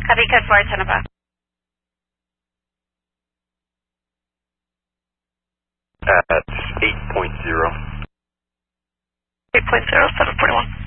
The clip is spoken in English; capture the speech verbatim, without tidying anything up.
Copy code four, ten o'clock. At eight point zero. eight point zero, seven forty-one.